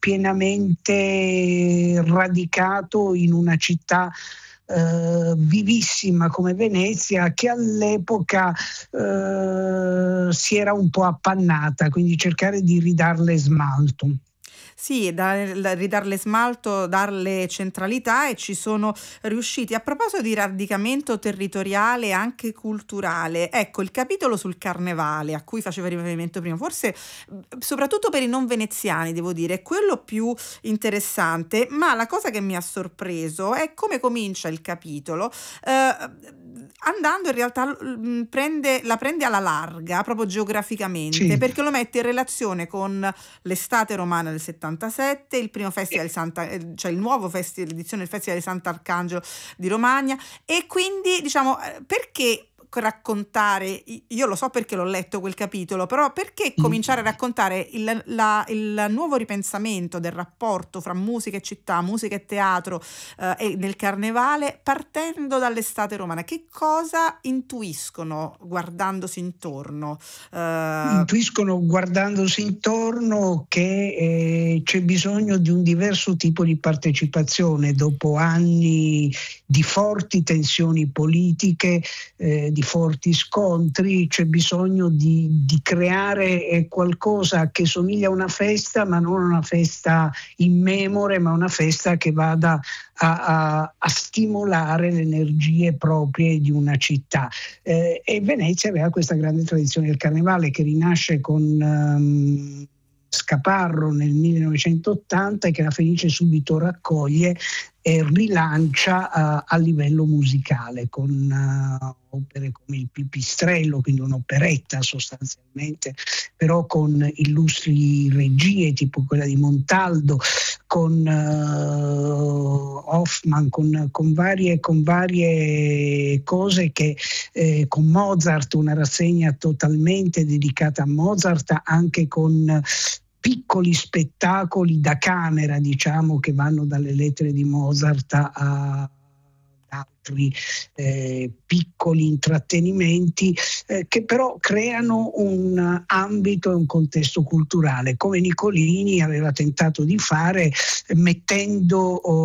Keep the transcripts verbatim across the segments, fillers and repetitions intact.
pienamente radicato in una città Uh, vivissima come Venezia, che all'epoca uh, si era un po' appannata, quindi cercare di ridarle smalto. Sì, da, da, ridarle smalto, darle centralità, e ci sono riusciti. A proposito di radicamento territoriale e anche culturale, ecco il capitolo sul carnevale a cui faceva riferimento prima, forse soprattutto per i non veneziani devo dire, è quello più interessante, ma la cosa che mi ha sorpreso è come comincia il capitolo, eh, andando in realtà mh, prende, la prende alla larga proprio geograficamente, Sì. perché lo mette in relazione con l'estate romana del settantasette, il primo festival Santa, cioè il nuovo festival, l'edizione del Festival di Sant'Arcangelo di Romagna, e quindi diciamo perché raccontare, io lo so perché l'ho letto quel capitolo, però perché cominciare a raccontare il, la, il nuovo ripensamento del rapporto fra musica e città, musica e teatro eh, e nel carnevale partendo dall'estate romana? Che cosa intuiscono guardandosi intorno? Uh... Intuiscono guardandosi intorno che eh, c'è bisogno di un diverso tipo di partecipazione dopo anni di forti tensioni politiche, eh, di forti scontri. C'è bisogno di, di creare qualcosa che somiglia a una festa, ma non una festa immemore, ma una festa che vada a, a, a stimolare le energie proprie di una città. Eh, e Venezia aveva questa grande tradizione del carnevale che rinasce con um, Scaparro nel millenovecentottanta e che la Fenice subito raccoglie e rilancia uh, a livello musicale con uh, opere come il Pipistrello, quindi un'operetta sostanzialmente, però con illustri regie tipo quella di Montaldo, con uh, Hoffman, con, con, varie, con varie cose che eh, con Mozart, una rassegna totalmente dedicata a Mozart, anche con piccoli spettacoli da camera, diciamo, che vanno dalle lettere di Mozart a altri eh, piccoli intrattenimenti eh, che però creano un ambito e un contesto culturale, come Nicolini aveva tentato di fare mettendo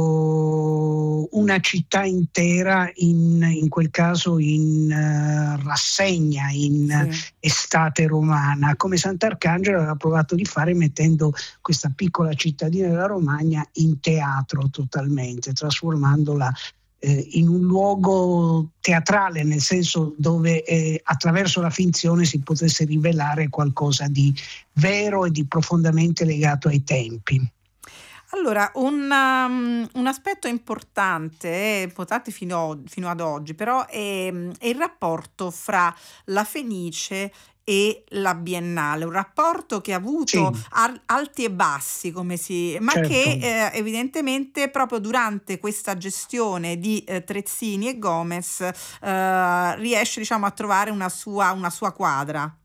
oh, una città intera in, in quel caso in uh, rassegna, in Sì. estate romana, come Sant'Arcangelo aveva provato di fare mettendo questa piccola cittadina della Romagna in teatro totalmente, trasformandola in un luogo teatrale, nel senso dove eh, attraverso la finzione si potesse rivelare qualcosa di vero e di profondamente legato ai tempi. Allora, un, um, un aspetto importante, eh, importante fino, fino ad oggi, però è, è il rapporto fra la Fenice e la Biennale, un rapporto che ha avuto Sì, ar- alti e bassi, come si, ma certo. che eh, evidentemente proprio durante questa gestione di eh, Trezzini e Gomez eh, riesce, diciamo, a trovare una sua, una sua quadra.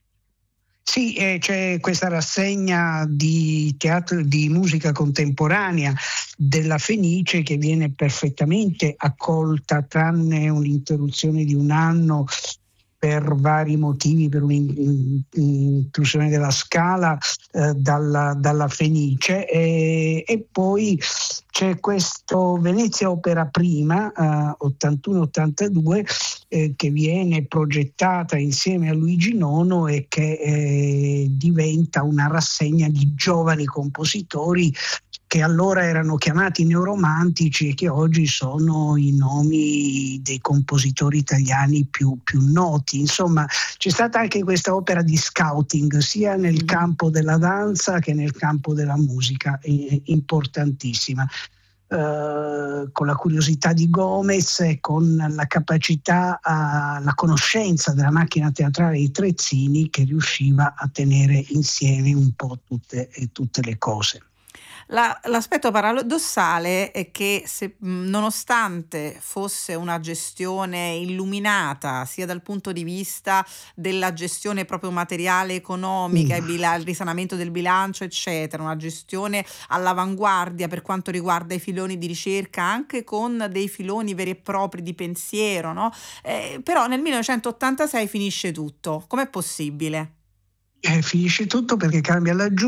Sì, eh, c'è questa rassegna di teatro di musica contemporanea della Fenice che viene perfettamente accolta, tranne un'interruzione di un anno per vari motivi, per un'intrusione della Scala eh, dalla, dalla Fenice, e, e poi c'è questo Venezia Opera Prima, eh, ottantuno ottantadue, eh, che viene progettata insieme a Luigi Nono e che eh, diventa una rassegna di giovani compositori che allora erano chiamati neoromantici e che oggi sono i nomi dei compositori italiani più, più noti. Insomma, c'è stata anche questa opera di scouting, sia nel campo della danza che nel campo della musica, importantissima. Uh, con la curiosità di Gomez e con la capacità, uh, la conoscenza della macchina teatrale di Trezzini, che riusciva a tenere insieme un po' tutte, eh, tutte le cose. La, l'aspetto paradossale è che se, nonostante fosse una gestione illuminata sia dal punto di vista della gestione proprio materiale economica, mm. il, il risanamento del bilancio eccetera, una gestione all'avanguardia per quanto riguarda i filoni di ricerca, anche con dei filoni veri e propri di pensiero, no? Eh, però nel millenovecentottantasei finisce tutto. Com'è possibile? Eh, finisce tutto perché cambia la giunta.